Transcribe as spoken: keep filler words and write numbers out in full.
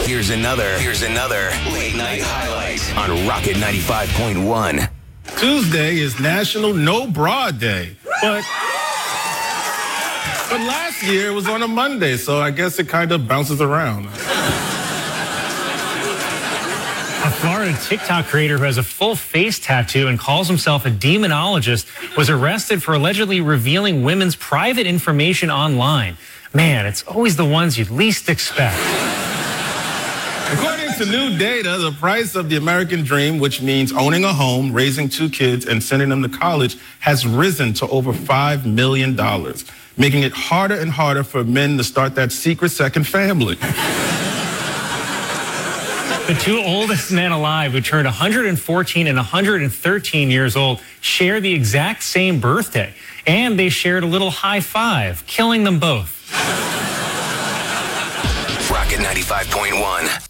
Here's another, here's another late night highlight on Rocket ninety-five point one. Tuesday is National No Bra Day, but but last year it was on a Monday, so I guess it kind of bounces around. A Florida TikTok creator who has a full face tattoo and calls himself a demonologist was arrested for allegedly revealing women's private information online. Man, it's always the ones you'd least expect. According to new data, the price of the American dream, which means owning a home, raising two kids, and sending them to college, has risen to over five million dollars, making it harder and harder for men to start that secret second family. The two oldest men alive, who turned one hundred fourteen and one hundred thirteen years old, share the exact same birthday. And they shared a little high five, killing them both. Rocket ninety-five point one.